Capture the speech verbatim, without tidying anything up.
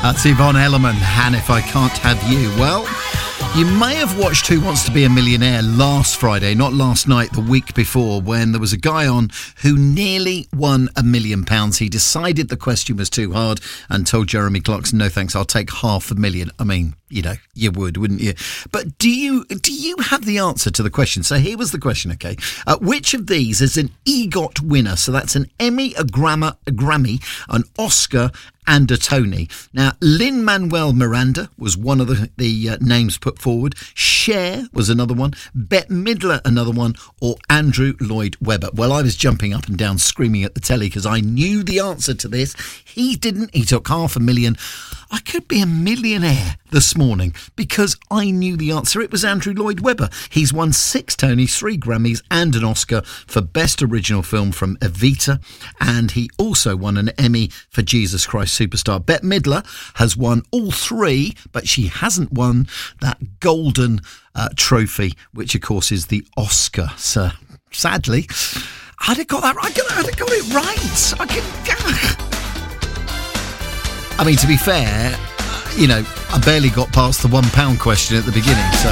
That's Yvonne Elliman, and If I Can't Have You. Well, you may have watched Who Wants to Be a Millionaire last Friday, not last night, the week before, when there was a guy on who nearly won a million pounds. He decided the question was too hard and told Jeremy Clarkson, no thanks, I'll take half a million. I mean, you know, you would, wouldn't you? But do you do you have the answer to the question? So here was the question, okay? Uh, which of these is an EGOT winner? So that's an Emmy, a, Grammy, a Grammy, an Oscar and a Tony. Now, Lin-Manuel Miranda was one of the, the uh, names put forward. Cher was another one. Bette Midler, another one. Or Andrew Lloyd Webber. Well, I was jumping up and down screaming at the telly because I knew the answer to this. He didn't. He took half a million. I could be a millionaire this morning because I knew the answer. It was Andrew Lloyd Webber. He's won six Tonys, three Grammys and an Oscar for Best Original Film from Evita. And he also won an Emmy for Jesus Christ Superstar. Bette Midler has won all three, but she hasn't won that golden uh, trophy, which of course is the Oscar. So sadly, I'd have got that right. I'd have got it right. I could... I mean, to be fair, you know, I barely got past the one pound question at the beginning, so